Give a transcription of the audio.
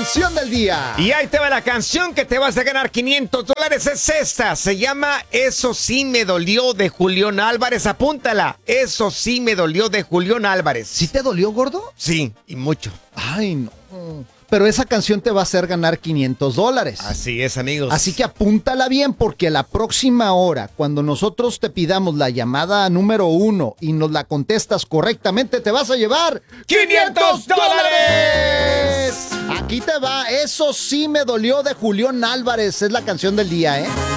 canción del día. Y ahí te va la canción que te vas a ganar $500. Es esta. Se llama Eso sí me dolió de Julián Álvarez. Apúntala. Eso sí me dolió de Julián Álvarez. ¿Sí te dolió, gordo? Sí, y mucho. Ay, no. Pero esa canción te va a hacer ganar $500. Así es, amigos. Así que apúntala bien porque la próxima hora, cuando nosotros te pidamos la llamada número 1 y nos la contestas correctamente, te vas a llevar $500. Aquí te va, Eso sí me dolió de Julián Álvarez. Es la canción del día, ¿eh?